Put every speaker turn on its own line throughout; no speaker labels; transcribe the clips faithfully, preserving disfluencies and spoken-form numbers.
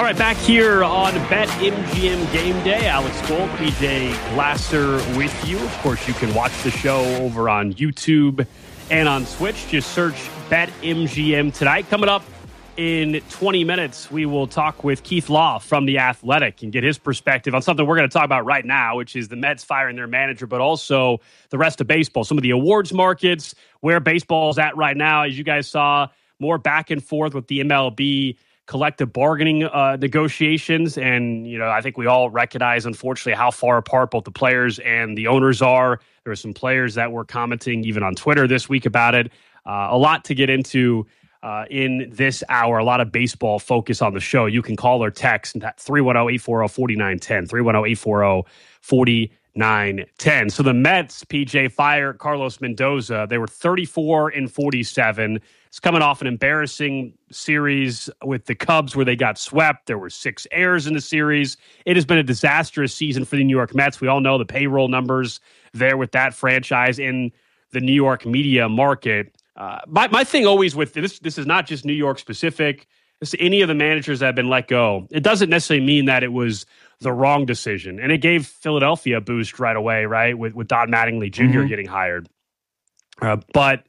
All right, back here on BetMGM Game Day. Alex Gold, P J Glasser with you. Of course, you can watch the show over on YouTube and on Twitch. Just search BetMGM tonight. Coming up in twenty minutes, we will talk with Keith Law from The Athletic and get his perspective on something we're going to talk about right now, which is the Mets firing their manager, but also the rest of baseball. Some of the awards markets, where baseball's at right now. As you guys saw, more back and forth with the M L B collective bargaining uh, negotiations. And, you know, I think we all recognize, unfortunately, how far apart both the players and the owners are. There were some players that were commenting even on Twitter this week about it. Uh, a lot to get into uh, in this hour. A lot of baseball focus on the show. You can call or text at three one zero, eight four zero, four nine one zero, three one zero, eight four zero, four nine one zero. So the Mets, P J, fire Carlos Mendoza. They were thirty-four and forty-seven. It's coming off an embarrassing series with the Cubs where they got swept. There were six errors in the series. It has been a disastrous season for the New York Mets. We all know the payroll numbers there with that franchise in the New York media market. Uh, my, my thing always with this, this is not just New York specific. It's any of the managers that have been let go. It doesn't necessarily mean that it was the wrong decision. And it gave Philadelphia a boost right away, right, with, with Don Mattingly Junior Mm-hmm. getting hired. Uh, but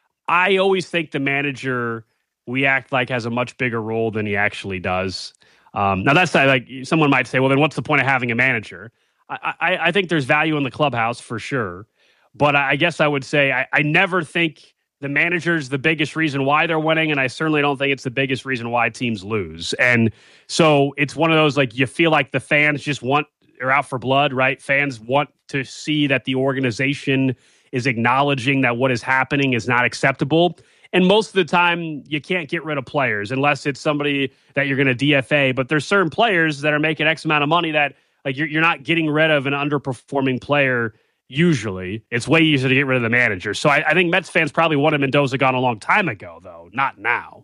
I always think the manager we act like has a much bigger role than he actually does. Um, now, that's not like someone might say, well, then what's the point of having a manager? I, I, I think there's value in the clubhouse for sure. But I guess I would say I, I never think the manager's the biggest reason why they're winning, and I certainly don't think it's the biggest reason why teams lose. And so it's one of those, like, you feel like the fans just want, are out for blood, right? Fans want to see that the organization is acknowledging that what is happening is not acceptable. And most of the time, you can't get rid of players unless it's somebody that you're going to D F A. But there's certain players that are making X amount of money that, like, you're, you're not getting rid of an underperforming player. Usually, it's way easier to get rid of the manager. So I, I think Mets fans probably wanted Mendoza gone a long time ago, though, not now.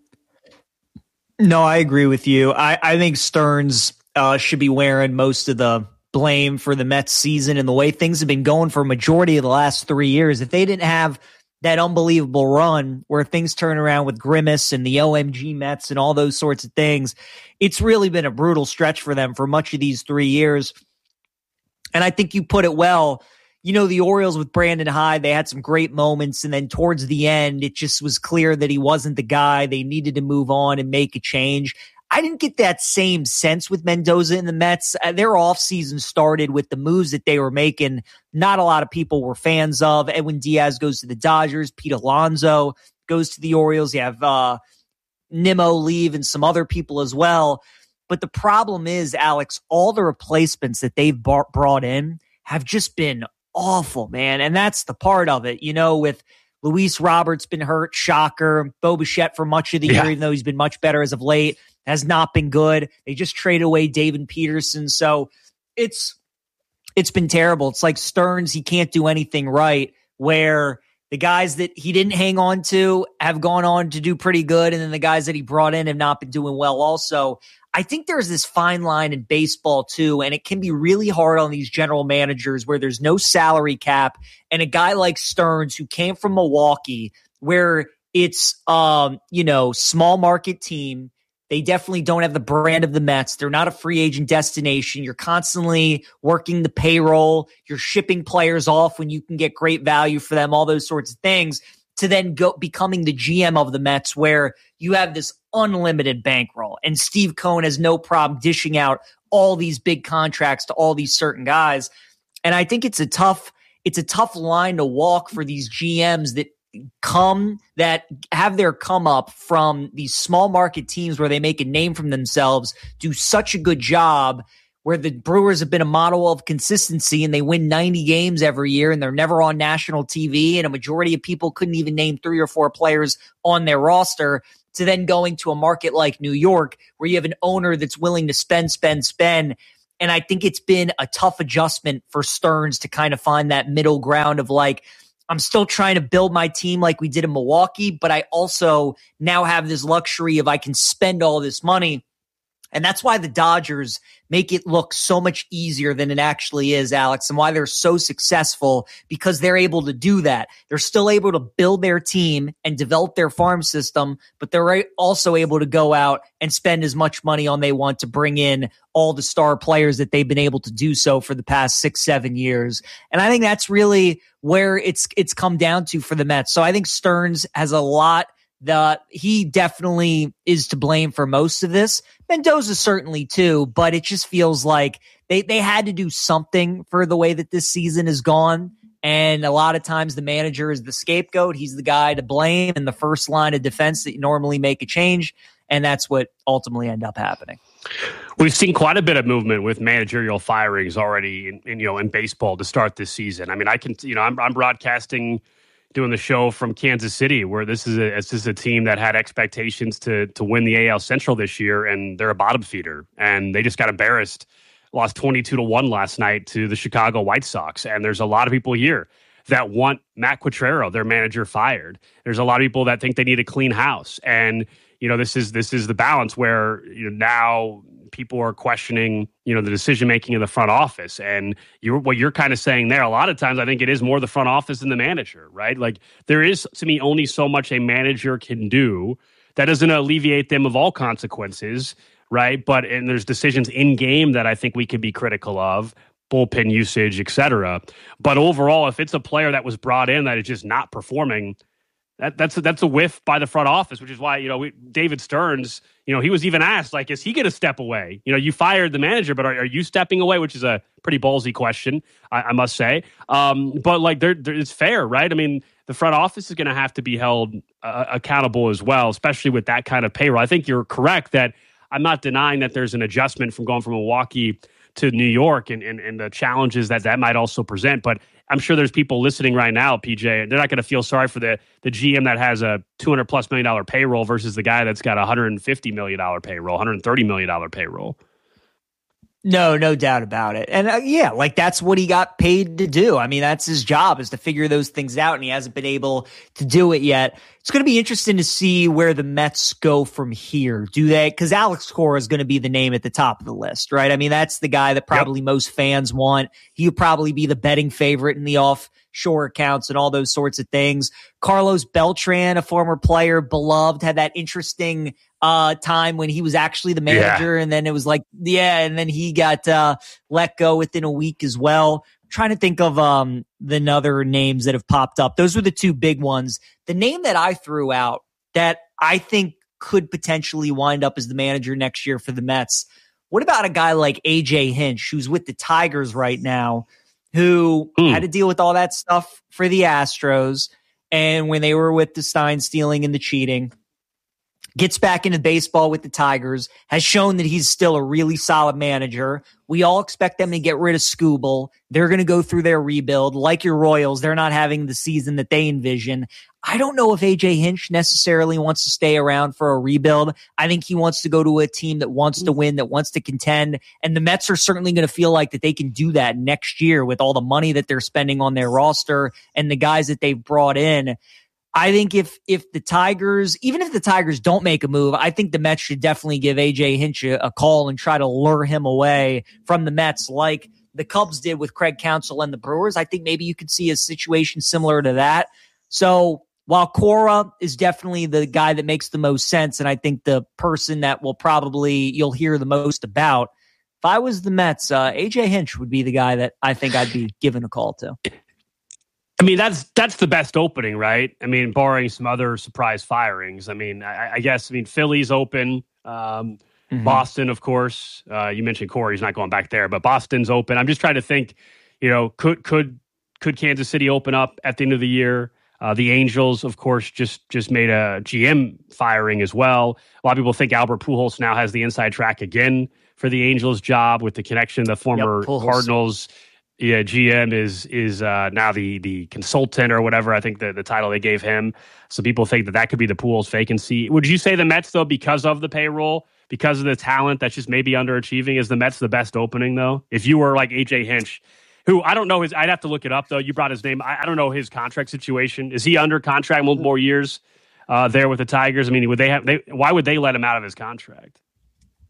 No, I agree with you. I, I think Stearns uh, should be wearing most of the blame for the Mets season and the way things have been going for a majority of the last three years. If they didn't have that unbelievable run where things turn around with Grimace and the O M G Mets and all those sorts of things, it's really been a brutal stretch for them for much of these three years. And I think you put it well. You know, the Orioles with Brandon Hyde, they had some great moments. And then towards the end, it just was clear that he wasn't the guy. They needed to move on and make a change. I didn't get that same sense with Mendoza and the Mets. Uh, their offseason started with the moves that they were making. Not a lot of people were fans of. Edwin Diaz goes to the Dodgers. Pete Alonso goes to the Orioles. You have uh, Nimmo leave and some other people as well. But the problem is, Alex, all the replacements that they've bar- brought in have just been awful, man. And that's the part of it. You know, with Luis Roberts been hurt, shocker. Bo Bichette for much of the yeah. year, even though he's been much better as of late, has not been good. They just traded away David Peterson. So it's it's been terrible. It's like Stearns, he can't do anything right, where the guys that he didn't hang on to have gone on to do pretty good, and then the guys that he brought in have not been doing well also. I think there's this fine line in baseball too, and it can be really hard on these general managers where there's no salary cap, and a guy like Stearns who came from Milwaukee where it's, um, you know, small market team. They definitely don't have the brand of the Mets. They're not a free agent destination. You're constantly working the payroll. You're shipping players off when you can get great value for them, all those sorts of things, to then go becoming the G M of the Mets where you have this unlimited bankroll. And Steve Cohen has no problem dishing out all these big contracts to all these certain guys. And I think it's a tough, it's a tough line to walk for these G Ms that come that have their come up from these small market teams where they make a name for themselves, do such a good job, where the Brewers have been a model of consistency and they win ninety games every year and they're never on national T V, and a majority of people couldn't even name three or four players on their roster, to then going to a market like New York where you have an owner that's willing to spend, spend, spend. And I think it's been a tough adjustment for Stearns to kind of find that middle ground of like, I'm still trying to build my team like we did in Milwaukee, but I also now have this luxury of I can spend all this money. And that's why the Dodgers make it look so much easier than it actually is, Alex, and why they're so successful, because they're able to do that. They're still able to build their team and develop their farm system, but they're also able to go out and spend as much money on they want to bring in all the star players that they've been able to do so for the past six, seven years. And I think that's really where it's it's come down to for the Mets. So I think Stearns has a lot. The, he definitely is to blame for most of this. Mendoza certainly too, but it just feels like they, they had to do something for the way that this season has gone. And a lot of times the manager is the scapegoat. He's the guy to blame in the first line of defense that you normally make a change. And that's what ultimately ended up happening.
We've seen quite a bit of movement with managerial firings already in, in you know in baseball to start this season. I mean, I can you know I'm, I'm broadcasting, doing the show from Kansas City, where this is a this is a team that had expectations to to win the A L Central this year, and they're a bottom feeder, and they just got embarrassed, lost twenty-two to one last night to the Chicago White Sox. And there's a lot of people here that want Matt Quatraro, their manager, fired. There's a lot of people that think they need a clean house, and you know this is this is the balance where you know now people are questioning, you know, the decision-making in the front office. And you're, what you're kind of saying there, a lot of times I think it is more the front office than the manager, right? Like there is, to me, only so much a manager can do. That doesn't alleviate them of all consequences, right? But, and there's decisions in game that I think we can be critical of, bullpen usage, et cetera. But overall, if it's a player that was brought in that is just not performing, That, that's a, that's a whiff by the front office, which is why, you know, we, David Stearns, you know, he was even asked, like, is he going to step away? You know, you fired the manager, but are, are you stepping away? Which is a pretty ballsy question, I, I must say. Um, but, like, they're, they're, it's fair, right? I mean, the front office is going to have to be held uh, accountable as well, especially with that kind of payroll. I think you're correct that I'm not denying that there's an adjustment from going from Milwaukee to New York and, and, and the challenges that that might also present. But I'm sure there's people listening right now, P J, and they're not going to feel sorry for the, the G M that has a two hundred plus million dollar payroll versus the guy that's got a one hundred fifty million dollar payroll, one hundred thirty million dollar payroll.
No, no doubt about it. And uh, yeah, like that's what he got paid to do. I mean, that's his job, is to figure those things out, and he hasn't been able to do it yet. It's going to be interesting to see where the Mets go from here. Do they, because Alex Cora is going to be the name at the top of the list, right? I mean, that's the guy that probably yep. most fans want. He would probably be the betting favorite in the offshore accounts and all those sorts of things. Carlos Beltran, a former player, beloved, had that interesting Uh, time when he was actually the manager, yeah. and then it was like, yeah, and then he got uh, let go within a week as well. I'm trying to think of um, the other names that have popped up. Those were the two big ones. The name that I threw out that I think could potentially wind up as the manager next year for the Mets. What about a guy like A J Hinch, who's with the Tigers right now, who mm. had to deal with all that stuff for the Astros, and when they were with the Stein stealing and the cheating, gets back into baseball with the Tigers, has shown that he's still a really solid manager. We all expect them to get rid of Skubal. They're going to go through their rebuild. Like your Royals, they're not having the season that they envision. I don't know if A J Hinch necessarily wants to stay around for a rebuild. I think he wants to go to a team that wants to win, that wants to contend. And the Mets are certainly going to feel like that they can do that next year with all the money that they're spending on their roster and the guys that they've brought in. I think if if the Tigers, even if the Tigers don't make a move, I think the Mets should definitely give A J Hinch a, a call and try to lure him away from the Mets like the Cubs did with Craig Counsell and the Brewers. I think maybe you could see a situation similar to that. So while Cora is definitely the guy that makes the most sense, and I think the person that will probably you'll hear the most about, if I was the Mets, uh, A J Hinch would be the guy that I think I'd be giving a call to.
I mean, that's that's the best opening, right? I mean, barring some other surprise firings. I mean, I, I guess, I mean, Philly's open. Um, mm-hmm. Boston, of course. Uh, you mentioned Corey's not going back there, but Boston's open. I'm just trying to think, you know, could could could Kansas City open up at the end of the year? Uh, the Angels, of course, just just made a G M firing as well. A lot of people think Albert Pujols now has the inside track again for the Angels job with the connection. The former yep, Cardinals Yeah, G M is is uh, now the the consultant or whatever. I think the, the title they gave him. So people think that that could be the Pujols vacancy. Would you say the Mets, though, because of the payroll, because of the talent that's just maybe underachieving, is the Mets the best opening, though? If you were like A J Hinch, who I don't know his, I'd have to look it up, though. You brought his name. I, I don't know his contract situation. Is he under contract multiple more years uh, there with the Tigers? I mean, would they have? They, why would they let him out of his contract?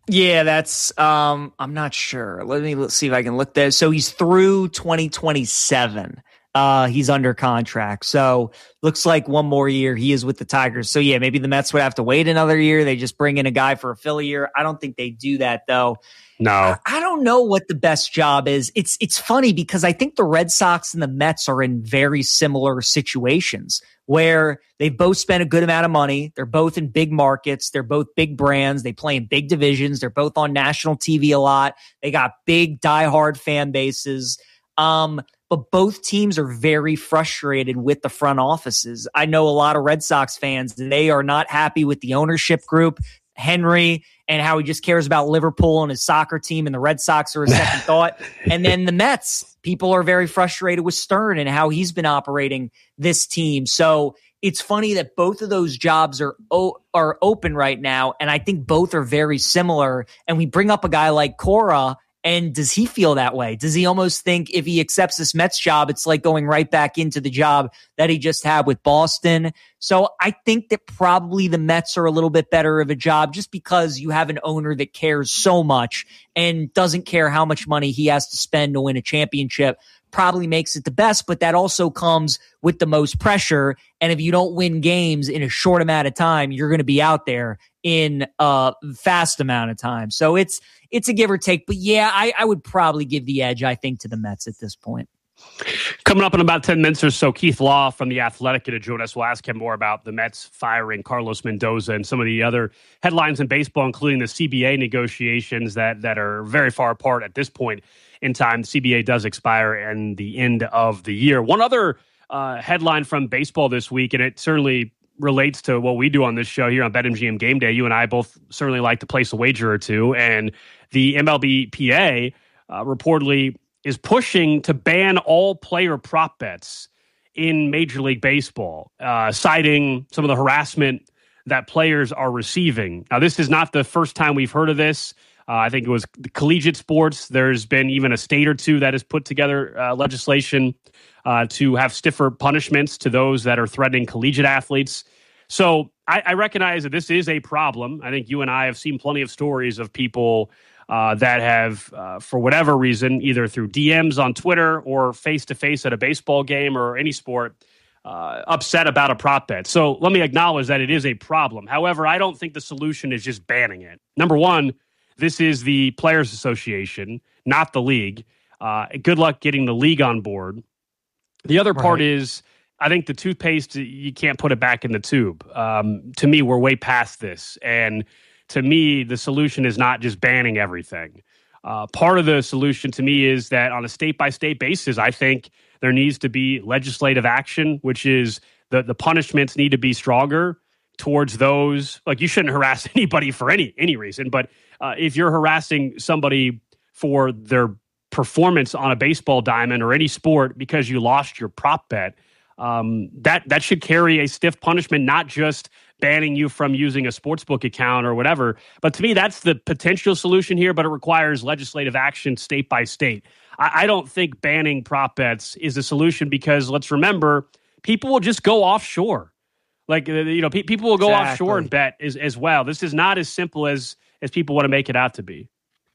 Yeah, that's, um, I'm not sure. Let me let's see if I can look there. So he's through twenty twenty-seven. Uh, he's under contract. So looks like one more year he is with the Tigers. So yeah, maybe the Mets would have to wait another year. They just bring in a guy for a Philly year. I don't think they do that though.
No,
I, I don't know what the best job is. It's, it's funny because I think the Red Sox and the Mets are in very similar situations where they've both spent a good amount of money. They're both in big markets. They're both big brands. They play in big divisions. They're both on national T V a lot. They got big diehard fan bases. Um, but both teams are very frustrated with the front offices. I know a lot of Red Sox fans, they are not happy with the ownership group, Henry, and how he just cares about Liverpool and his soccer team, and the Red Sox are a second thought. And then the Mets, people are very frustrated with Stern and how he's been operating this team. So it's funny that both of those jobs are o- are open right now, and I think both are very similar. And we bring up a guy like Cora, and does he feel that way? Does he almost think if he accepts this Mets job, it's like going right back into the job that he just had with Boston? So I think that probably the Mets are a little bit better of a job just because you have an owner that cares so much and doesn't care how much money he has to spend to win a championship. Probably makes it the best, but that also comes with the most pressure. And if you don't win games in a short amount of time, you're going to be out there in a fast amount of time. So it's it's a give or take. But yeah, I, I would probably give the edge, I think, to the Mets at this point.
Coming up in about ten minutes or so, Keith Law from The Athletic to join us. We'll ask him more about the Mets firing Carlos Mendoza and some of the other headlines in baseball, including the C B A negotiations that, that are very far apart at this point in time. The C B A does expire in the end of the year. One other uh, headline from baseball this week, and it certainly relates to what we do on this show here on BetMGM Game Day. You and I both certainly like to place a wager or two, and the M L B P A uh, reportedly is pushing to ban all player prop bets in Major League Baseball, uh, citing some of the harassment that players are receiving. Now, this is not the first time we've heard of this. Uh, I think it was the collegiate sports. There's been even a state or two that has put together uh, legislation uh, to have stiffer punishments to those that are threatening collegiate athletes. So I, I recognize that this is a problem. I think you and I have seen plenty of stories of people uh, that have, uh, for whatever reason, either through D Ms on Twitter or face-to-face at a baseball game or any sport, uh, upset about a prop bet. So let me acknowledge that it is a problem. However, I don't think the solution is just banning it. Number one, this is the Players Association, not the league. Uh, good luck getting the league on board. The other part right. is, I think the toothpaste, you can't put it back in the tube. Um, to me, we're way past this. And to me, the solution is not just banning everything. Uh, part of the solution to me is that on a state-by-state basis, I think there needs to be legislative action, which is the, the punishments need to be stronger towards those. Like, you shouldn't harass anybody for any any reason, but uh, if you're harassing somebody for their performance on a baseball diamond or any sport because you lost your prop bet, um, that that should carry a stiff punishment, not just banning you from using a sportsbook account or whatever. But to me, that's the potential solution here, but it requires legislative action state by state. I, I don't think banning prop bets is a solution because, let's remember, people will just go offshore. Like, you know, pe- people will go exactly. offshore and bet as, as well. This is not as simple as as people want to make it out to be.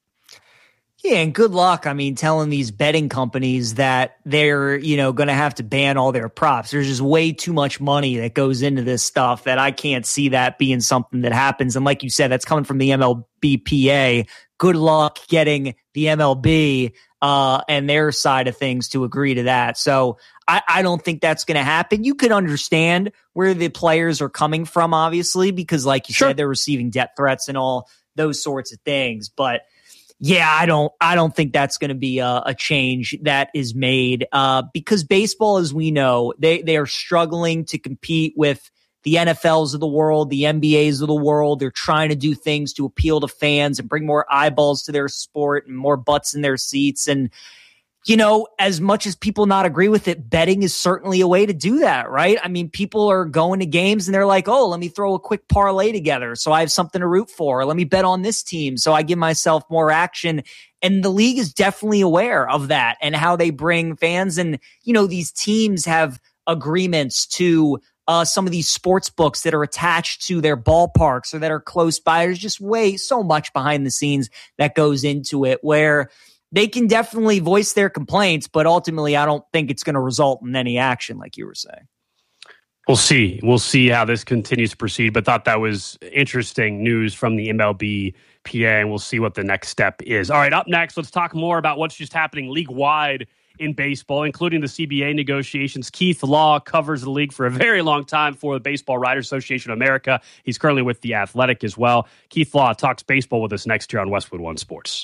Yeah, and good luck, I mean, telling these betting companies that they're, you know, going to have to ban all their props. There's just way too much money that goes into this stuff that I can't see that being something that happens. And like you said, that's coming from the M L B P A. Good luck getting the M L B uh, and their side of things to agree to that. So I, I don't think that's going to happen. You could understand where the players are coming from, obviously, because like you sure. said, they're receiving death threats and all those sorts of things. But yeah, I don't, I don't think that's going to be a, a change that is made uh, because baseball, as we know, they, they are struggling to compete with the N F Ls of the world, the N B As of the world. They're trying to do things to appeal to fans and bring more eyeballs to their sport and more butts in their seats. And, you know, as much as people not agree with it, betting is certainly a way to do that, right? I mean, people are going to games and they're like, oh, let me throw a quick parlay together so I have something to root for. Or let me bet on this team so I give myself more action. And the league is definitely aware of that and how they bring fans. And, you know, these teams have agreements to uh, some of these sports books that are attached to their ballparks or that are close by. There's just way so much behind the scenes that goes into it where they can definitely voice their complaints, but ultimately I don't think it's going to result in any action like you were saying.
We'll see. We'll see how this continues to proceed, but thought that was interesting news from the M L B P A, and we'll see what the next step is. All right, up next, let's talk more about what's just happening league-wide in baseball, including the C B A negotiations. Keith Law covers the league for a very long time for the Baseball Writers Association of America. He's currently with The Athletic as well. Keith Law talks baseball with us next year on Westwood One Sports.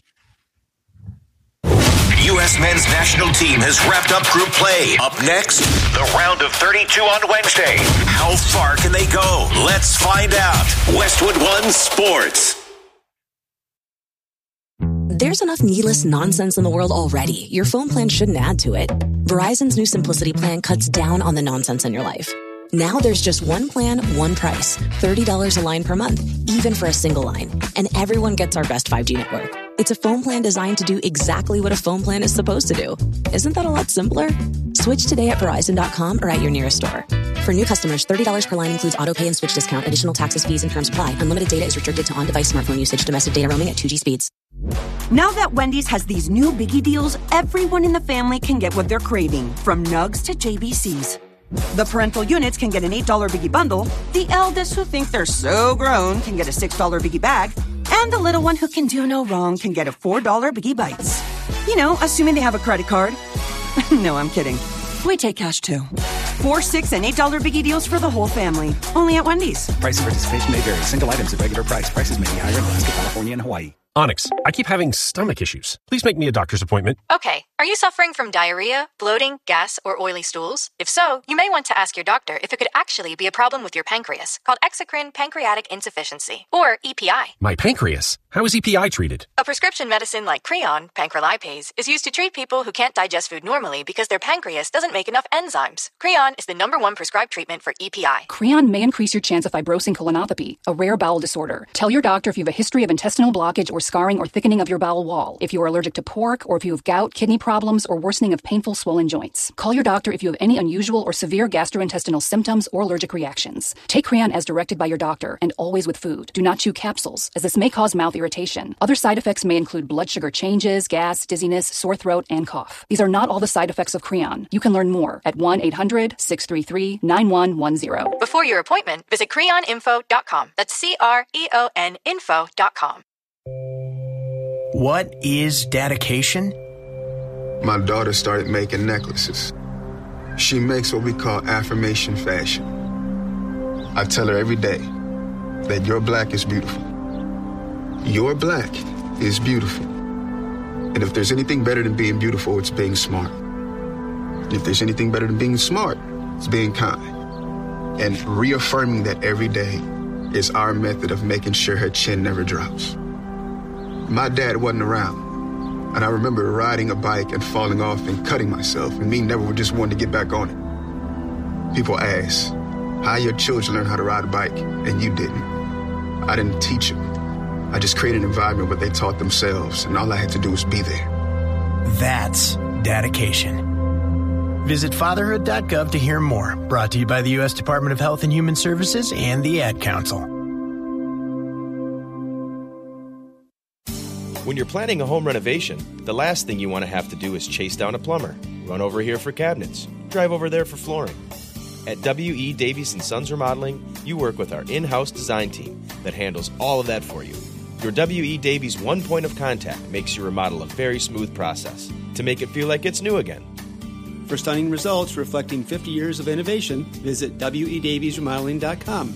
U S men's national team has wrapped up group play. Up next, the round of thirty-two on Wednesday. How far can they go? Let's find out. Westwood One Sports.
There's enough needless nonsense in the world already. Your phone plan shouldn't add to it. Verizon's new Simplicity plan cuts down on the nonsense in your life. Now there's just one plan, one price. thirty dollars a line per month, even for a single line. And everyone gets our best five G network. It's a phone plan designed to do exactly what a phone plan is supposed to do. Isn't that a lot simpler? Switch today at Verizon dot com or at your nearest store. For new customers, thirty dollars per line includes auto pay and switch discount. Additional taxes, fees, and terms apply. Unlimited data is restricted to on-device smartphone usage. Domestic data roaming at two G speeds.
Now that Wendy's has these new Biggie deals, everyone in the family can get what they're craving, from nugs to J B Cs. The parental units can get an eight dollars Biggie bundle, the eldest who think they're so grown can get a six dollars Biggie bag, and the little one who can do no wrong can get a four dollars Biggie Bites. You know, assuming they have a credit card. No, I'm kidding. We take cash too. Four, six, and eight dollars Biggie deals for the whole family. Only at Wendy's.
Price and participation may vary. Single items at regular price. Prices may be higher in Alaska, California, and Hawaii.
Onyx, I keep having stomach issues. Please make me a doctor's appointment.
Okay. Are you suffering from diarrhea, bloating, gas, or oily stools? If so, you may want to ask your doctor if it could actually be a problem with your pancreas, called exocrine pancreatic insufficiency, or E P I.
My pancreas? How is E P I treated?
A prescription medicine like Creon, pancrelipase, is used to treat people who can't digest food normally because their pancreas doesn't make enough enzymes. Creon is the number one prescribed treatment for E P I.
Creon may increase your chance of fibrosing colonopathy, a rare bowel disorder. Tell your doctor if you have a history of intestinal blockage or scarring or thickening of your bowel wall, if you are allergic to pork, or if you have gout, kidney problems, or worsening of painful swollen joints. Call your doctor if you have any unusual or severe gastrointestinal symptoms or allergic reactions. Take Creon as directed by your doctor, and always with food. Do not chew capsules, as this may cause mouth irritation. Other side effects may include blood sugar changes, gas, dizziness, sore throat, and cough. These are not all the side effects of Creon. You can learn more at one eight hundred six three three nine one one zero.
Before your appointment, visit creon info dot com. That's C R E O N info dot com.
What is dedication?
My daughter started making necklaces. She makes what we call affirmation fashion. I tell her every day that your black is beautiful. Your black is beautiful. And if there's anything better than being beautiful, it's being smart. If there's anything better than being smart, it's being kind. And reaffirming that every day is our method of making sure her chin never drops. My dad wasn't around, and I remember riding a bike and falling off and cutting myself, and me never just wanted to get back on it. People ask, how your children learn how to ride a bike, and you didn't? I didn't teach them. I just created an environment where they taught themselves, and all I had to do was be there.
That's dedication. Visit fatherhood dot gov to hear more. Brought to you by the U S Department of Health and Human Services and the Ad Council.
When you're planning a home renovation, the last thing you want to have to do is chase down a plumber, run over here for cabinets, drive over there for flooring. At W E. Davies and Sons Remodeling, you work with our in-house design team that handles all of that for you. Your W E. Davies one point of contact makes your remodel a very smooth process to make it feel like it's new again.
For stunning results reflecting fifty years of innovation, visit W E Davies Remodeling dot com.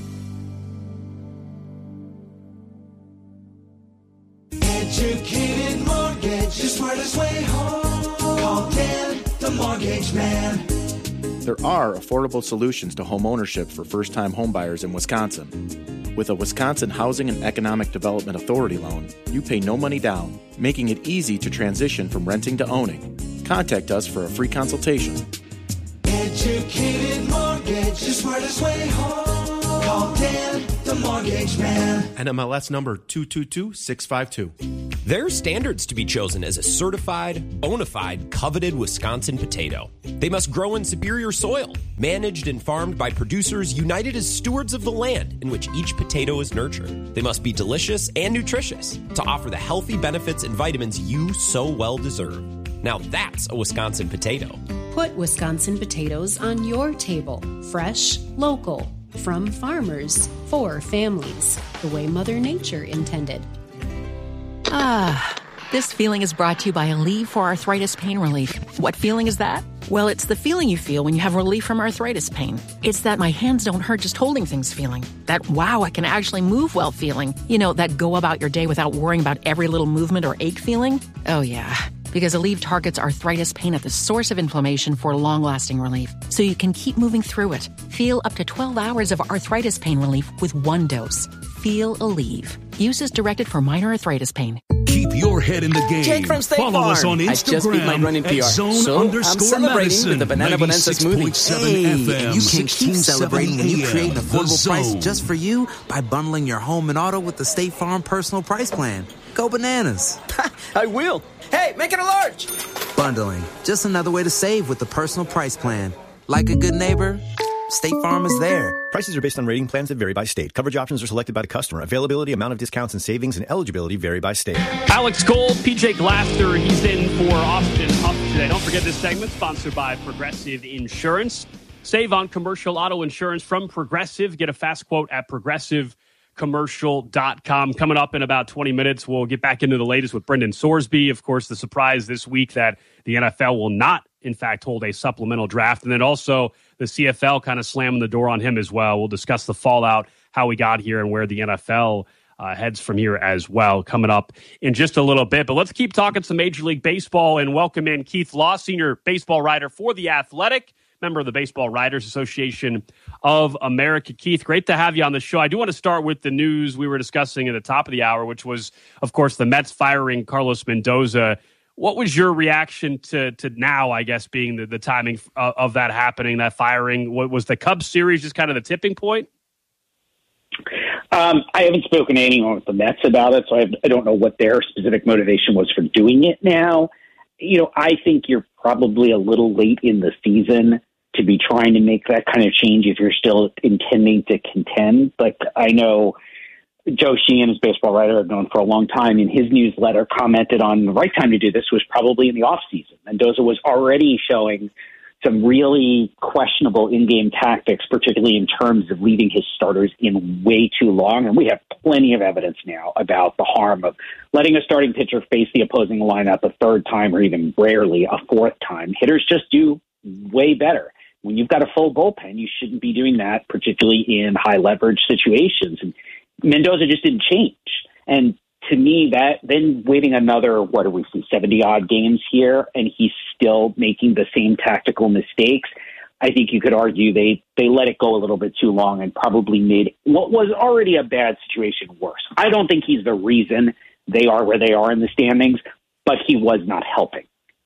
Educated mortgage, the smartest way home. Call Dan, the mortgage man.
There are affordable solutions to home ownership for first-time homebuyers in Wisconsin. With a Wisconsin Housing and Economic Development Authority loan, you pay no money down, making it easy to transition from renting to owning. Contact us for a free consultation.
Educated mortgage, the smartest way home. Call Dan, the mortgage man.
N M L S number two two two six five two. There are standards to be chosen as a certified, bona fide, coveted Wisconsin potato. They must grow in superior soil, managed and farmed by producers united as stewards of the land in which each potato is nurtured. They must be delicious and nutritious to offer the healthy benefits and vitamins you so well deserve. Now that's a Wisconsin potato.
Put Wisconsin potatoes on your table. Fresh, local, from farmers, for families, the way Mother Nature intended.
Ah, this feeling is brought to you by Aleve for Arthritis Pain Relief. What feeling is that? Well, it's the feeling you feel when you have relief from arthritis pain. It's that my hands don't hurt just holding things feeling. That, wow, I can actually move well feeling. You know, that go about your day without worrying about every little movement or ache feeling. Oh, yeah. Because Aleve targets arthritis pain at the source of inflammation for long-lasting relief, so you can keep moving through it. Feel up to twelve hours of arthritis pain relief with one dose. Feel Aleve. Use is directed for minor arthritis pain.
Keep your head in the game.
Jake from State
Follow
Farm.
us on Instagram
I just beat my running P R.
at zone
so
underscore
I'm celebrating
medicine.
with the Banana Bonanza smoothie.
Hey,
and you can keep celebrating when you create an affordable price just for you by bundling your home and auto with the State Farm Personal Price Plan. Go bananas.
I will. Hey, make it a large.
Bundling. Just another way to save with the Personal Price Plan. Like a good neighbor, State Farm is there.
Prices are based on rating plans that vary by state. Coverage options are selected by the customer. Availability, amount of discounts and savings, and eligibility vary by state.
Alex Gold, P J Glasser, he's in for Austin Huff today. Don't forget this segment sponsored by Progressive Insurance. Save on commercial auto insurance from Progressive. Get a fast quote at progressive commercial dot com. Coming up in about twenty minutes, we'll get back into the latest with Brendan Sorsby. Of course, the surprise this week that the N F L will not, in fact, hold a supplemental draft. And then also the C F L kind of slamming the door on him as well. We'll discuss the fallout, how we got here, and where the N F L uh, heads from here as well, coming up in just a little bit. But let's keep talking some Major League Baseball and welcome in Keith Law, senior baseball writer for The Athletic, member of the Baseball Writers Association of America. Keith, great to have you on the show. I do want to start with the news we were discussing at the top of the hour, which was, of course, the Mets firing Carlos Mendoza. What was your reaction to to now, I guess, being the, the timing of, of that happening, that firing? What was the Cubs series just kind of the tipping point?
Um, I haven't spoken to anyone with the Mets about it, so I, have, I don't know what their specific motivation was for doing it now. You know, I think you're probably a little late in the season to be trying to make that kind of change if you're still intending to contend. But I know Joe Sheehan, is baseball writer I've known for a long time, in his newsletter commented on the right time to do this was probably in the offseason. Mendoza was already showing some really questionable in-game tactics, particularly in terms of leaving his starters in way too long. And we have plenty of evidence now about the harm of letting a starting pitcher face the opposing lineup a third time or even rarely a fourth time. Hitters just do way better. When you've got a full bullpen, you shouldn't be doing that, particularly in high leverage situations. And Mendoza just didn't change. And to me, that then waiting another, what do we see, seventy odd games here, and he's still making the same tactical mistakes. I think you could argue they, they let it go a little bit too long and probably made what was already a bad situation worse. I don't think he's the reason they are where they are in the standings, but he was not helping.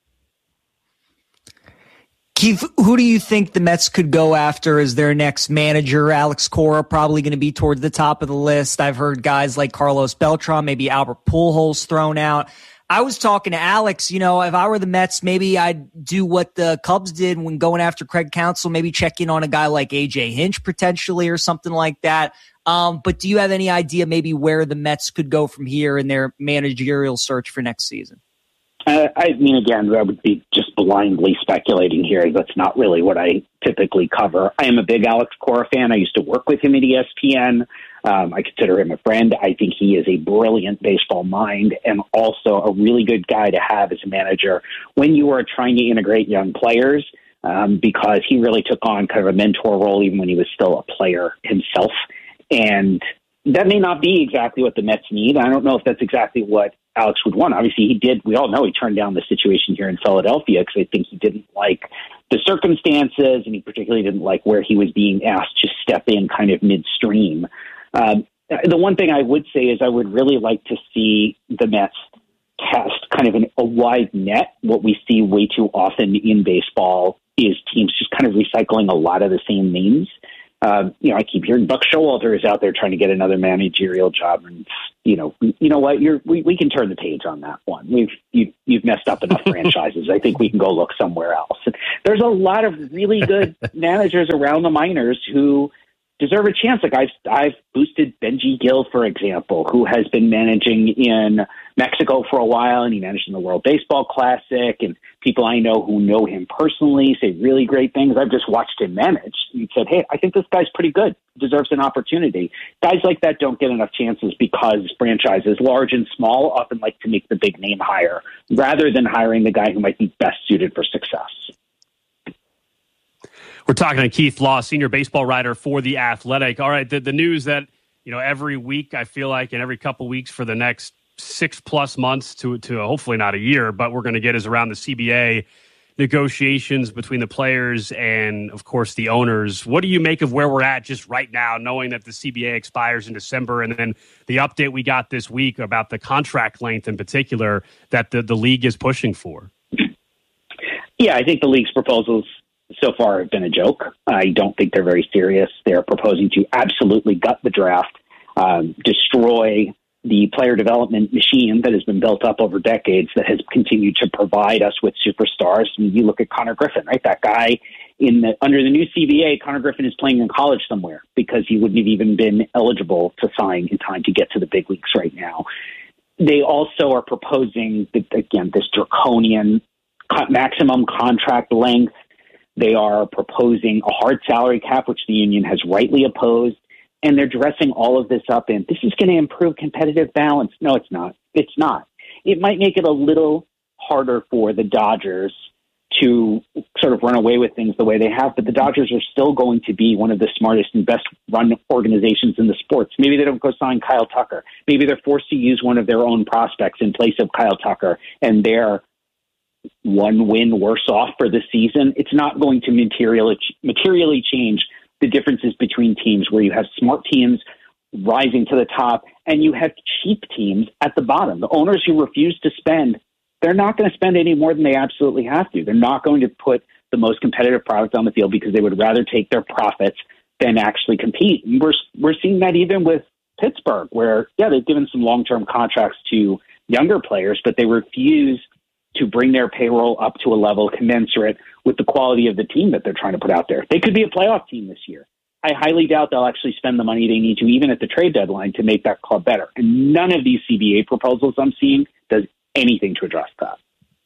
Keith, who do you think the Mets could go after as their next manager? Alex Cora probably going to be towards the top of the list. I've heard guys like Carlos Beltran, maybe Albert Pujols thrown out. I was talking to Alex, you know, if I were the Mets, maybe I'd do what the Cubs did when going after Craig Counsell, maybe check in on a guy like A J Hinch potentially or something like that. Um, but do you have any idea maybe where the Mets could go from here in their managerial search for next season?
Uh, I mean, again, I would be just blindly speculating here. That's not really what I typically cover. I am a big Alex Cora fan. I used to work with him at E S P N. Um, I consider him a friend. I think he is a brilliant baseball mind and also a really good guy to have as a manager when you are trying to integrate young players, um, because he really took on kind of a mentor role even when he was still a player himself. And that may not be exactly what the Mets need. I don't know if that's exactly what Alex would want. Obviously, he did. We all know he turned down the situation here in Philadelphia because I think he didn't like the circumstances, and he particularly didn't like where he was being asked to step in kind of midstream. Um, the one thing I would say is I would really like to see the Mets cast kind of an, a wide net. What we see way too often in baseball is teams just kind of recycling a lot of the same names. Uh, you know, I keep hearing Buck Showalter is out there trying to get another managerial job, and you know, you know what, you're, we, we can turn the page on that one. We've, you've, you've messed up enough franchises. I think we can go look somewhere else. There's a lot of really good managers around the minors who deserve a chance. Like I've, I've boosted Benji Gill, for example, who has been managing in Mexico for a while, and he managed in the World Baseball Classic, and people I know who know him personally say really great things. I've just watched him manage and said, hey, I think this guy's pretty good, deserves an opportunity. Guys like that don't get enough chances because franchises, large and small, often like to make the big name hire rather than hiring the guy who might be best suited for success.
We're talking to Keith Law, senior baseball writer for The Athletic. All right, the, the news that, you know, every week, I feel like, and every couple weeks for the next six plus months to, to hopefully not a year, but we're going to get is around the C B A negotiations between the players and, of course, the owners. What do you make of where we're at just right now, knowing that the C B A expires in December, and then the update we got this week about the contract length in particular that the, the league is pushing for?
Yeah, I think the league's proposals so far have been a joke. I don't think they're very serious. They're proposing to absolutely gut the draft, um, destroy the player development machine that has been built up over decades that has continued to provide us with superstars. I mean, you look at Connor Griffin, right? That guy in the under the new C B A, Connor Griffin is playing in college somewhere because he wouldn't have even been eligible to sign in time to get to the big leagues right now. They also are proposing, again, this draconian maximum contract length. They are proposing a hard salary cap, which the union has rightly opposed, and they're dressing all of this up in, this is going to improve competitive balance. No, it's not. It's not. It might make it a little harder for the Dodgers to sort of run away with things the way they have, but the Dodgers are still going to be one of the smartest and best run organizations in the sports. Maybe they don't go sign Kyle Tucker. Maybe they're forced to use one of their own prospects in place of Kyle Tucker, and they're one win worse off for the season. It's not going to materially materially change the differences between teams where you have smart teams rising to the top and you have cheap teams at the bottom. The owners who refuse to spend, they're not going to spend any more than they absolutely have to. They're not going to put the most competitive product on the field because they would rather take their profits than actually compete. And we're we're seeing that even with Pittsburgh, where, yeah, they've given some long-term contracts to younger players, but they refuse to bring their payroll up to a level commensurate with the quality of the team that they're trying to put out there. They could be a playoff team this year. I highly doubt they'll actually spend the money they need to, even at the trade deadline, to make that club better. And none of these C B A proposals I'm seeing does anything to address that.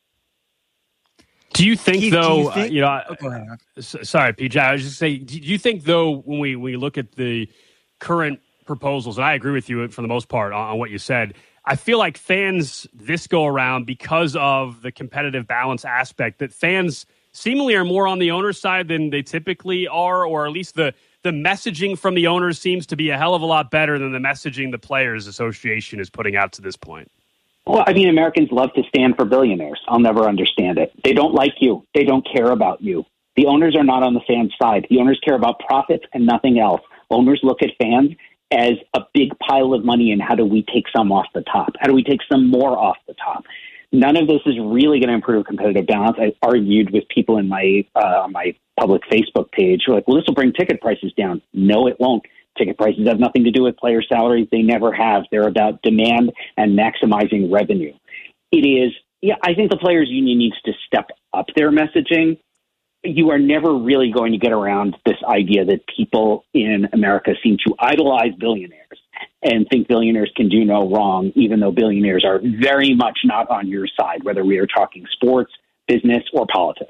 Do you think,
Keith,
though,
you, think,
uh, you know,
oh, go ahead.
uh, sorry, P J, I was just saying, do you think, though, when we, when we look at the current proposals, and I agree with you for the most part on, on what you said, I feel like fans this go around, because of the competitive balance aspect, that fans seemingly are more on the owner's side than they typically are, or at least the, the messaging from the owners seems to be a hell of a lot better than the messaging the Players Association is putting out to this point.
Well, I mean, Americans love to stand for billionaires. I'll never understand it. They don't like you. They don't care about you. The owners are not on the fans' side. The owners care about profits and nothing else. Owners look at fans as a big pile of money, and how do we take some off the top? How do we take some more off the top? None of this is really going to improve competitive balance. I argued with people in my uh, my public Facebook page who are like, well, this will bring ticket prices down. No, it won't. Ticket prices have nothing to do with player salaries. They never have. They're about demand and maximizing revenue. It is, yeah, I think the Players Union needs to step up their messaging. You are never really going to get around this idea that people in America seem to idolize billionaires and think billionaires can do no wrong, even though billionaires are very much not on your side, whether we are talking sports, business, or politics.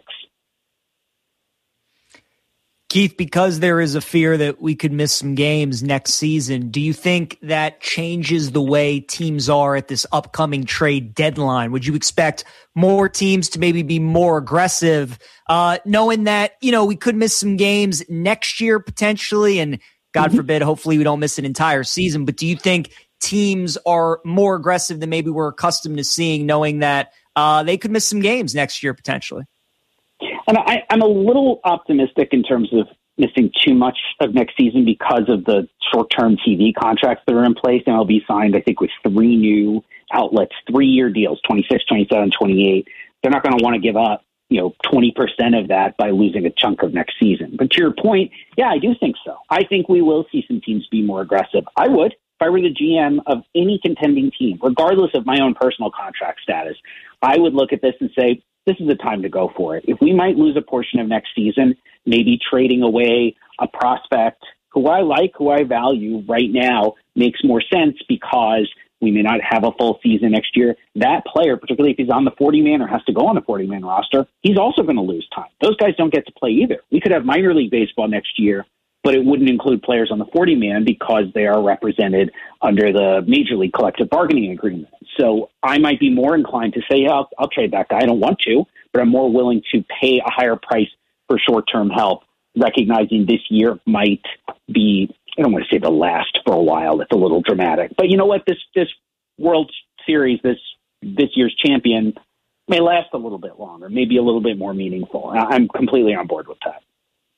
Keith, because there is a fear that we could miss some games next season, do you think that changes the way teams are at this upcoming trade deadline? Would you expect more teams to maybe be more aggressive, uh, knowing that, you know, we could miss some games next year potentially, and God mm-hmm. forbid, hopefully we don't miss an entire season, but do you think teams are more aggressive than maybe we're accustomed to seeing, knowing that uh, they could miss some games next year potentially?
And I, I'm a little optimistic in terms of missing too much of next season because of the short-term T V contracts that are in place. M L B signed, I think, with three new outlets, three-year deals, twenty-six, twenty-seven, twenty-eight. They're not going to want to give up, you know, twenty percent of that by losing a chunk of next season. But to your point, yeah, I do think so. I think we will see some teams be more aggressive. I would. if I were the G M of any contending team, regardless of my own personal contract status, I would look at this and say, this is the time to go for it. If we might lose a portion of next season, maybe trading away a prospect who I like, who I value right now makes more sense because we may not have a full season next year. That player, particularly if he's on the forty-man or has to go on the forty-man roster, he's also going to lose time. Those guys don't get to play either. We could have minor league baseball next year, but it wouldn't include players on the forty-man because they are represented under the Major League collective bargaining agreement. So I might be more inclined to say, yeah, I'll, I'll trade that guy. I don't want to, but I'm more willing to pay a higher price for short-term help, recognizing this year might be, I don't want to say the last for a while. It's a little dramatic. But you know what? This this World Series, this this year's champion, may last a little bit longer, maybe a little bit more meaningful. I'm completely on board with that.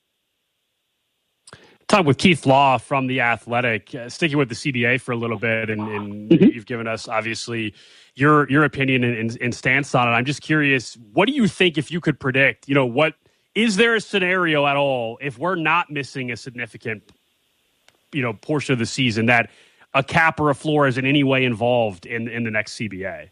Talk with Keith Law from The Athletic, uh, sticking with the C B A for a little bit, and, and mm-hmm. you've given us, obviously, your your opinion and, and, and stance on it. I'm just curious, what do you think, if you could predict, you know, what is there a scenario at all, if we're not missing a significant, you know, portion of the season, that a cap or a floor is in any way involved in, in the next C B A?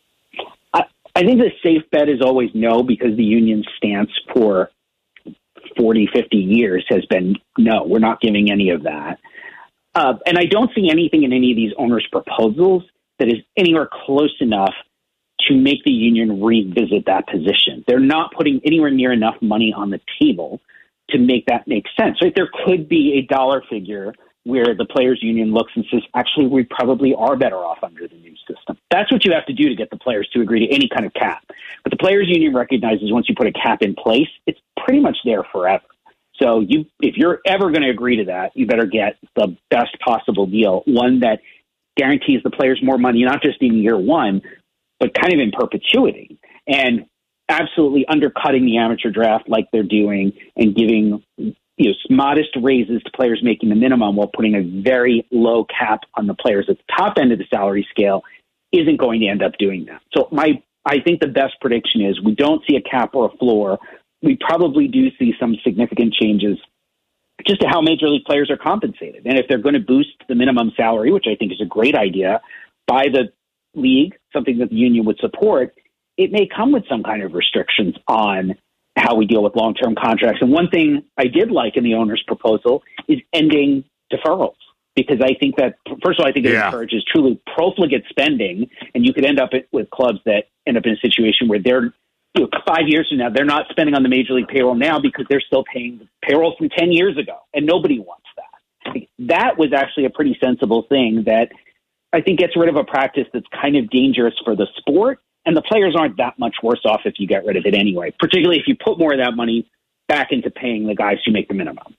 I, I think the safe bet is always no, because the union's stance for forty, fifty years has been, no, we're not giving any of that. Uh, and I don't see anything in any of these owners' proposals that is anywhere close enough to make the union revisit that position. They're not putting anywhere near enough money on the table to make that make sense. Right? There could be a dollar figure where the players' union looks and says, actually, we probably are better off under the new system. That's what you have to do to get the players to agree to any kind of cap. But the players' union recognizes once you put a cap in place, it's pretty much there forever. So you, if you're ever going to agree to that, you better get the best possible deal, one that guarantees the players more money, not just in year one, but kind of in perpetuity. And absolutely undercutting the amateur draft like they're doing and giving, you know, modest raises to players making the minimum while putting a very low cap on the players at the top end of the salary scale isn't going to end up doing that. So my, I think the best prediction is we don't see a cap or a floor. We probably do see some significant changes just to how major league players are compensated. And if they're going to boost the minimum salary, which I think is a great idea, by the league, something that the union would support, it may come with some kind of restrictions on how we deal with long-term contracts. And one thing I did like in the owner's proposal is ending deferrals, because I think that, first of all, I think it yeah. encourages truly profligate spending, and you could end up with clubs that end up in a situation where they're, you know, five years from now, they're not spending on the major league payroll now because they're still paying the payroll from ten years ago, and nobody wants that. That was actually a pretty sensible thing that I think gets rid of a practice that's kind of dangerous for the sport. And the players aren't that much worse off if you get rid of it anyway, particularly if you put more of that money back into paying the guys who make the minimum.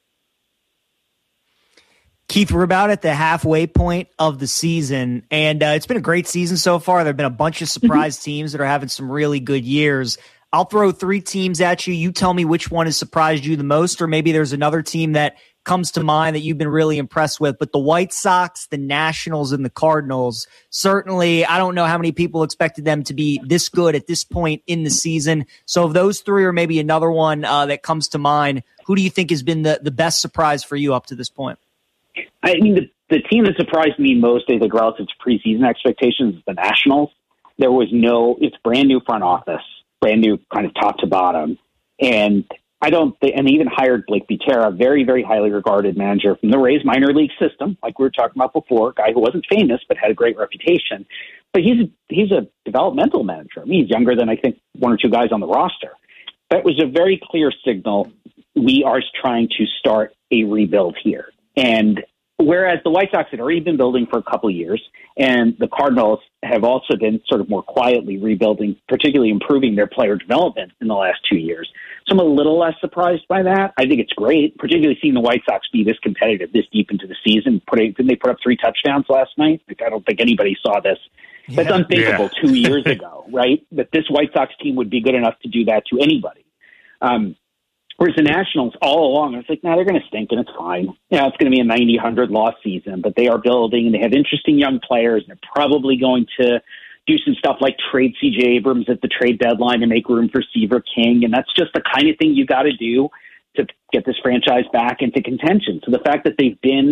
Keith, we're about at the halfway point of the season, and uh, it's been a great season so far. There have been a bunch of surprise mm-hmm. teams that are having some really good years. I'll throw three teams at you. You tell me which one has surprised you the most, or maybe there's another team that comes to mind that you've been really impressed with. But the White Sox, the Nationals, and the Cardinals, certainly, I don't know how many people expected them to be this good at this point in the season. So of those three, or maybe another one uh, that comes to mind, who do you think has been the, the best surprise for you up to this point?
I mean, the, the team that surprised me most, I think, relative to preseason expectations is the Nationals. There was no, it's brand new front office, brand new kind of top to bottom. And I don't think, and they even hired Blake Butera, a very, very highly regarded manager from the Rays minor league system, like we were talking about before, a guy who wasn't famous but had a great reputation. But he's he's a developmental manager. I mean, he's younger than I think one or two guys on the roster. That was a very clear signal. We are trying to start a rebuild here. And whereas the White Sox had already been building for a couple of years, and the Cardinals have also been sort of more quietly rebuilding, particularly improving their player development in the last two years. So I'm a little less surprised by that. I think it's great, particularly seeing the White Sox be this competitive this deep into the season. Putting, didn't they put up three touchdowns last night? Like, I don't think anybody saw this. That's yeah. unthinkable yeah. two years ago, right? That this White Sox team would be good enough to do that to anybody. Um, Whereas the Nationals, all along, I was like, nah, they're going to stink, and it's fine. Yeah, it's going to be a ninety, one hundred loss season, but they are building, and they have interesting young players, and they're probably going to do some stuff like trade C J Abrams at the trade deadline to make room for Seaver King, and that's just the kind of thing you got to do to get this franchise back into contention. So the fact that they've been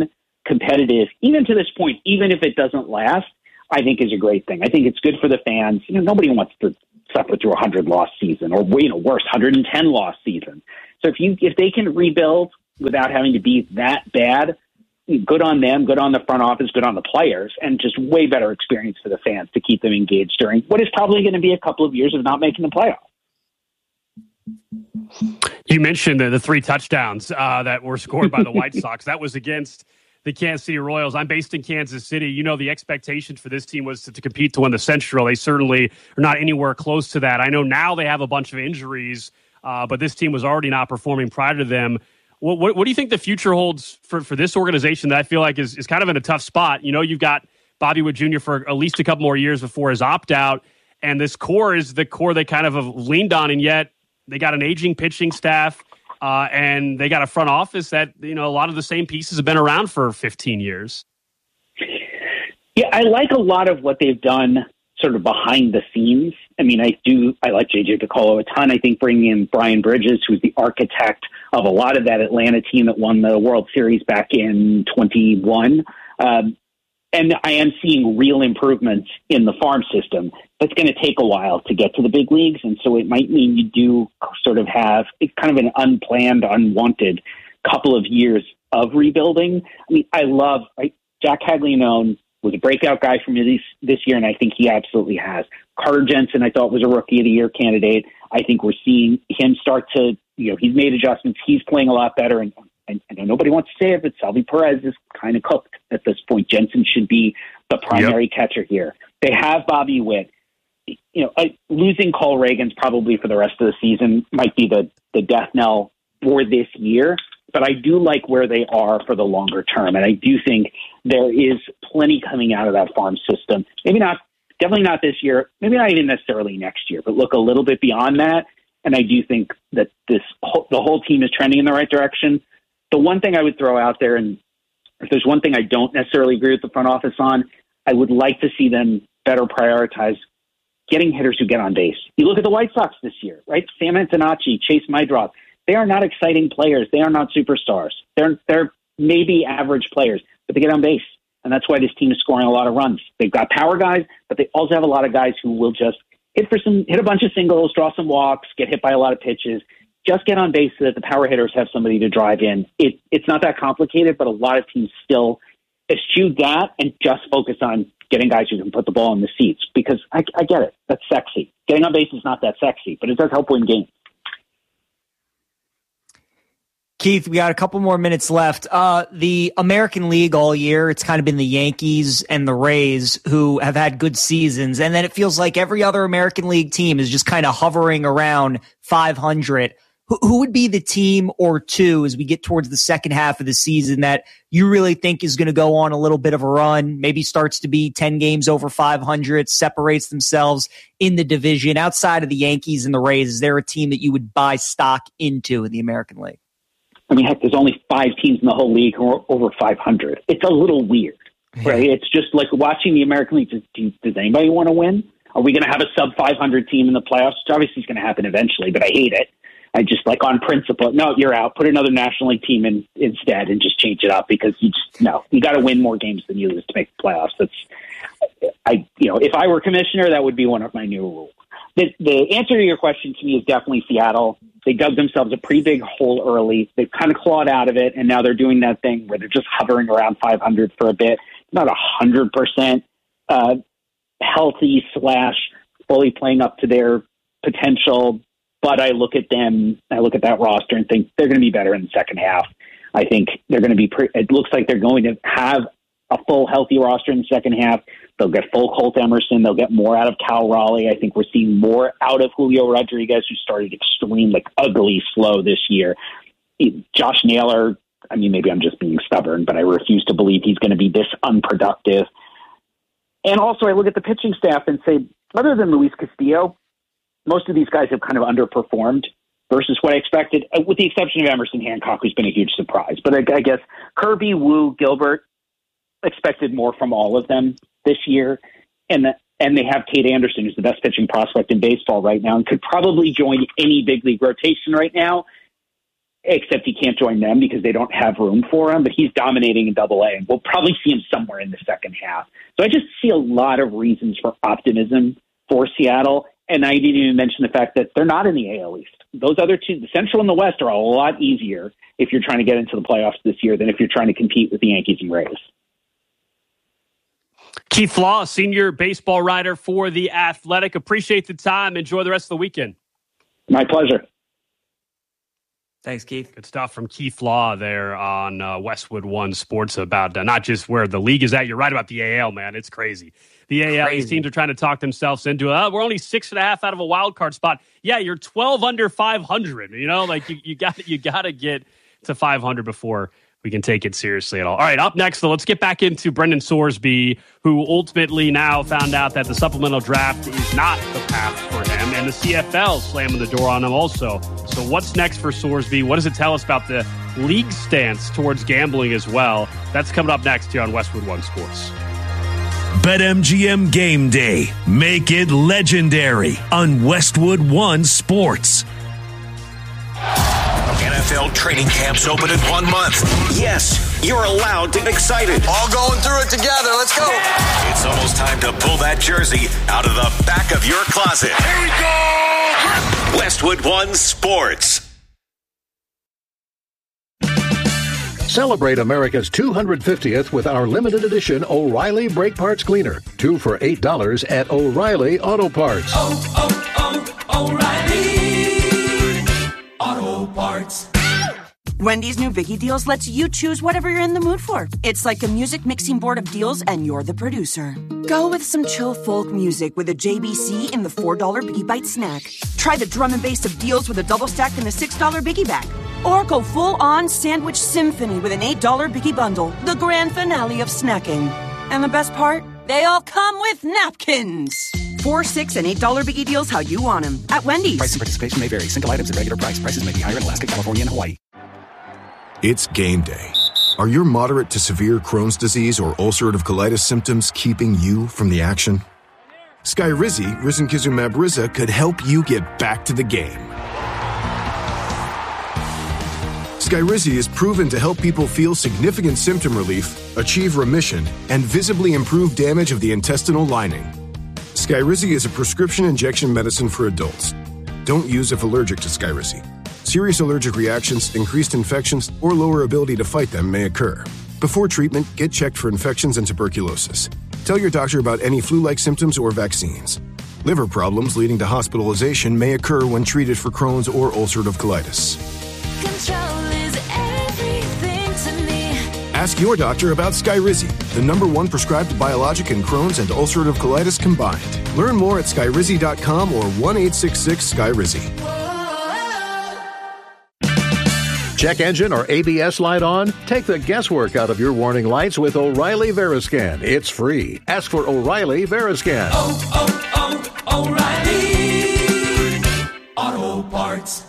competitive, even to this point, even if it doesn't last, I think is a great thing. I think it's good for the fans. You know, nobody wants to suffer through a hundred loss season, or you know, worse, one hundred ten loss season. So if you if they can rebuild without having to be that bad, good on them, good on the front office, good on the players, and just way better experience for the fans to keep them engaged during what is probably going to be a couple of years of not making the playoffs.
You mentioned the, the three touchdowns uh, that were scored by the White Sox. That was against the Kansas City Royals. I'm based in Kansas City. You know, the expectation for this team was to, to compete to win the Central. They certainly are not anywhere close to that. I know now they have a bunch of injuries, uh, but this team was already not performing prior to them. What, what, what do you think the future holds for, for this organization that I feel like is, is kind of in a tough spot? You know, you've got Bobby Witt Junior for at least a couple more years before his opt-out, and this core is the core they kind of have leaned on, and yet they got an aging pitching staff, uh, and they got a front office that, you know, a lot of the same pieces have been around for fifteen years.
Yeah, I like a lot of what they've done sort of behind the scenes. I mean, I do, I like J J Picollo a ton. I think bringing in Brian Bridges, who's the architect of a lot of that Atlanta team that won the World Series back in twenty-one. Um, and I am seeing real improvements in the farm system. That's going to take a while to get to the big leagues. And so it might mean you do sort of have kind of an unplanned, unwanted couple of years of rebuilding. I mean, I love I, Jack Caglianone was a breakout guy for me this, this year, and I think he absolutely has. Carter Jensen, I thought, was a Rookie of the Year candidate. I think we're seeing him start to, you know, he's made adjustments. He's playing a lot better, and, and I know nobody wants to say it, but Salvi Perez is kind of cooked at this point. Jensen should be the primary yep. catcher here. They have Bobby Witt. You know, I, losing Cole Reagans probably for the rest of the season might be the, the death knell for this year, but I do like where they are for the longer term. And I do think there is plenty coming out of that farm system. Maybe not, definitely not this year, maybe not even necessarily next year, but look a little bit beyond that. And I do think that this the whole team is trending in the right direction. The one thing I would throw out there, and if there's one thing I don't necessarily agree with the front office on, I would like to see them better prioritize getting hitters who get on base. You look at the White Sox this year, right? Sam Antonacci, Chase Maidrop. They are not exciting players. They are not superstars. They're they're maybe average players, but they get on base. And that's why this team is scoring a lot of runs. They've got power guys, but they also have a lot of guys who will just hit for some, hit a bunch of singles, draw some walks, get hit by a lot of pitches. Just get on base so that the power hitters have somebody to drive in. It, it's not that complicated, but a lot of teams still eschew that and just focus on getting guys who can put the ball in the seats, because I, I get it. That's sexy. Getting on base is not that sexy, but it does help win games.
Keith, we got a couple more minutes left. Uh, the American League all year, it's kind of been the Yankees and the Rays who have had good seasons. And then it feels like every other American League team is just kind of hovering around five hundred. Who, who would be the team or two as we get towards the second half of the season that you really think is going to go on a little bit of a run, maybe starts to be ten games over five hundred, separates themselves in the division? Outside of the Yankees and the Rays, is there a team that you would buy stock into in the American League?
I mean, heck, there's only five teams in the whole league who are over five hundred. It's a little weird, right? Yeah. It's just like watching the American League. Does, does anybody want to win? Are we going to have a sub five hundred team in the playoffs? Which obviously is going to happen eventually, but I hate it. I just, like, on principle, no, you're out. Put another National League team in instead and just change it up, because you just, no, you got to win more games than you lose to make the playoffs. That's, I, you know, if I were commissioner, that would be one of my new rules. The, the answer to your question to me is definitely Seattle. They dug themselves a pretty big hole early. They've kind of clawed out of it, and now they're doing that thing where they're just hovering around five hundred for a bit. Not one hundred percent uh, healthy slash fully playing up to their potential, but I look at them, I look at that roster and think they're going to be better in the second half. I think they're going to be, pre- it looks like they're going to have a full healthy roster in the second half. They'll get full Colt Emerson. They'll get more out of Cal Raleigh. I think we're seeing more out of Julio Rodriguez, who started extreme, like ugly slow this year. Josh Naylor, I mean, maybe I'm just being stubborn, but I refuse to believe he's going to be this unproductive. And also I look at the pitching staff and say, other than Luis Castillo, most of these guys have kind of underperformed versus what I expected, with the exception of Emerson Hancock, who's been a huge surprise. But I, I guess Kirby, Wu, Gilbert, expected more from all of them this year. And the, and they have Tate Anderson, who's the best pitching prospect in baseball right now and could probably join any big league rotation right now. except he can't join them because they don't have room for him. But he's dominating in Double A, and we'll probably see him somewhere in the second half. So I just see a lot of reasons for optimism for Seattle. And I didn't even mention the fact that they're not in the A L East. Those other two, the Central and the West, are a lot easier if you're trying to get into the playoffs this year than if you're trying to compete with the Yankees and Rays.
Keith Law, senior baseball writer for The Athletic. Appreciate the time. Enjoy the rest of the weekend.
My pleasure.
Thanks, Keith.
Good stuff from Keith Law there on uh, Westwood One Sports about uh, not just where the league is at. You're right about the A L, man. It's crazy. The A L, crazy. These teams are trying to talk themselves into, uh, we're only six and a half out of a wild card spot. Yeah, you're twelve under five hundred. You know, like you, you got you got to get to five hundred before we can take it seriously at all. All right, up next, though, let's get back into Brendan Sorsby, who ultimately now found out that the supplemental draft is not the path for him, and the C F L slamming the door on him also. So what's next for Sorsby? What does it tell us about the league stance towards gambling as well? That's coming up next here on Westwood One Sports.
BetMGM Game Day. Make it legendary on Westwood One Sports.
N F L training camps open in one month. Yes, you're allowed to get excited.
All going through it together. Let's go.
It's almost time to pull that jersey out of the back of your closet.
Here we go.
Westwood One Sports.
Celebrate America's two hundred fiftieth with our limited edition O'Reilly Brake Parts Cleaner. Two for eight dollars at O'Reilly Auto Parts.
Oh, oh, oh, O'Reilly Auto Parts.
Wendy's new Biggie Deals lets you choose whatever you're in the mood for. It's like a music mixing board of deals, and you're the producer. Go with some chill folk music with a J B C in the four dollar Biggie Bite snack. Try the drum and bass of deals with a double stack in the six dollar Biggie Bag. Or go full-on sandwich symphony with an eight dollar Biggie Bundle, the grand finale of snacking. And the best part? They all come with napkins. Four, six, and eight dollar Biggie Deals how you want them at Wendy's.
Price and participation may vary. Single items at regular price. Prices may be higher in Alaska, California, and Hawaii.
It's game day. Are your moderate to severe Crohn's disease or ulcerative colitis symptoms keeping you from the action? Skyrizi, risankizumab Riza, could help you get back to the game. Skyrizi is proven to help people feel significant symptom relief, achieve remission, and visibly improve damage of the intestinal lining. Skyrizi is a prescription injection medicine for adults. Don't use if allergic to Skyrizi. Serious allergic reactions, increased infections, or lower ability to fight them may occur. Before treatment, get checked for infections and tuberculosis. Tell your doctor about any flu-like symptoms or vaccines. Liver problems leading to hospitalization may occur when treated for Crohn's or ulcerative colitis.
Control is everything to me.
Ask your doctor about Skyrizi, the number one prescribed biologic in Crohn's and ulcerative colitis combined. Learn more at skyrizi dot com or one eight six six Skyrizi.
Check engine or A B S light on? Take the guesswork out of your warning lights with O'Reilly Veriscan. It's free. Ask for O'Reilly Veriscan.
Oh, oh, oh, O'Reilly Auto Parts.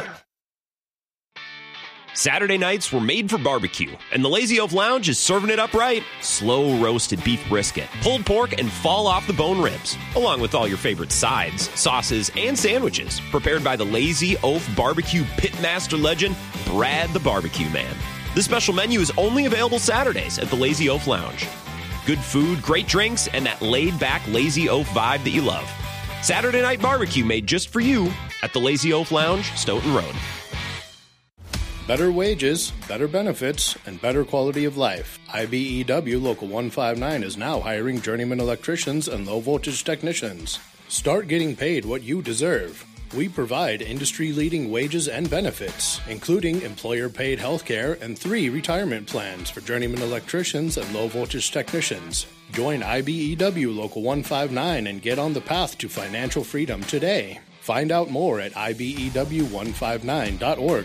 Saturday nights were made for barbecue, and the Lazy Oaf Lounge is serving it up right. Slow roasted beef brisket, pulled pork, and fall off the bone ribs, along with all your favorite sides, sauces, and sandwiches, prepared by the Lazy Oaf barbecue pitmaster legend, Brad the Barbecue Man. This special menu is only available Saturdays at the Lazy Oaf Lounge. Good food, great drinks, and that laid-back Lazy Oaf vibe that you love. Saturday night barbecue made just for you at the Lazy Oaf Lounge, Stoughton Road.
Better wages, better benefits, and better quality of life. I B E W Local one fifty-nine is now hiring journeyman electricians and low-voltage technicians. Start getting paid what you deserve. We provide industry-leading wages and benefits, including employer-paid health care and three retirement plans for journeyman electricians and low-voltage technicians. Join I B E W Local one fifty-nine and get on the path to financial freedom today. Find out more at I B E W one fifty-nine dot org.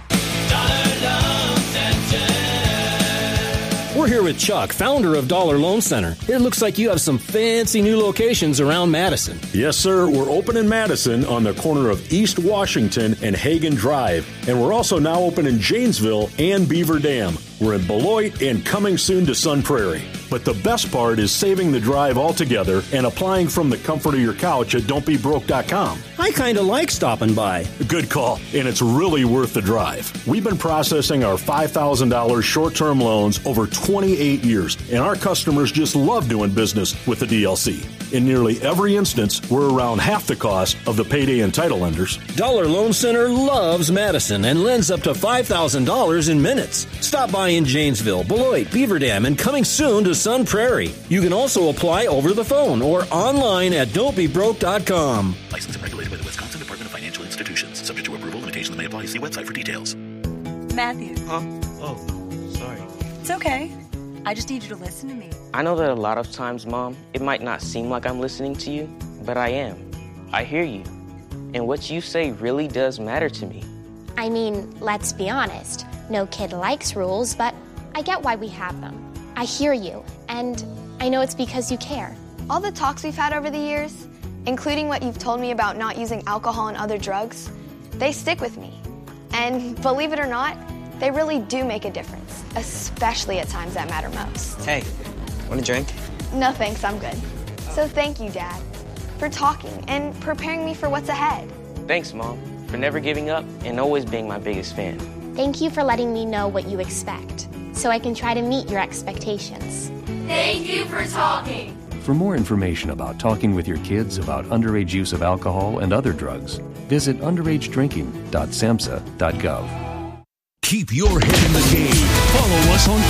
We're here with Chuck, founder of Dollar Loan Center. It looks like you have some fancy new locations around Madison.
Yes, sir. We're open in Madison on the corner of East Washington and Hagen Drive. And we're also now open in Janesville and Beaver Dam. We're in Beloit and coming soon to Sun Prairie. But the best part is saving the drive altogether and applying from the comfort of your couch at don't be broke dot com.
I kind of like stopping by.
Good call, and it's really worth the drive. We've been processing our five thousand dollars short-term loans over twenty-eight years, and our customers just love doing business with the D L C. In nearly every instance, we're around half the cost of the payday and title lenders.
Dollar Loan Center loves Madison and lends up to five thousand dollars in minutes. Stop by in Janesville, Beloit, Beaver Dam, and coming soon to Sun Prairie. You can also apply over the phone or online at don't be broke dot com.
Licensed and regulated by the Wisconsin Department of Financial Institutions. Subject to approval, limitations may apply. See website for details.
Matthew.
Huh? Oh, sorry.
It's okay. I just need you to listen to me.
I know that a lot of times, Mom, it might not seem like I'm listening to you, but I am. I hear you. And what you say really does matter to me.
I mean, let's be honest. No kid likes rules, but I get why we have them. I hear you, and I know it's because you care.
All the talks we've had over the years, including what you've told me about not using alcohol and other drugs, they stick with me. And believe it or not, they really do make a difference, especially at times that matter most.
Hey, want a drink?
No thanks, I'm good. So thank you, Dad, for talking and preparing me for what's ahead.
Thanks, Mom, for never giving up and always being my biggest fan.
Thank you for letting me know what you expect, so I can try to meet your expectations.
Thank you for talking.
For more information about talking with your kids about underage use of alcohol and other drugs, visit underage drinking dot samhsa dot gov.
Keep your head in the game. Follow us on